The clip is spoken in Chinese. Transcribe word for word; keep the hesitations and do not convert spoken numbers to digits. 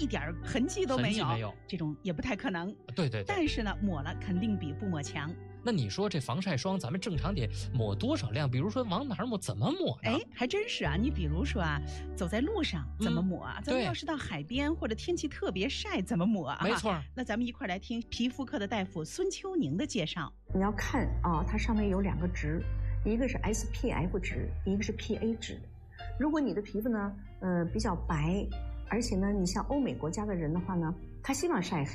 一点痕迹都没有， 没有这种也不太可能。 对对对。 但是呢，抹了肯定比不抹强。 那你说这防晒霜咱们正常得抹多少量？比如说往哪儿抹，怎么抹呢？ 哎，还真是啊！你比如说啊，走在路上怎么抹啊？嗯、咱们要是到海边或者天气特别晒怎么抹啊？ 没错。 那咱们一块来听皮肤科的大夫孙秋宁的介绍。 你要看啊，它上面有两个值，一个是 S P F 值，一个是 P A 值。如果你的皮肤呢，呃，比较白，而且呢，你像欧美国家的人的话呢，他希望晒黑。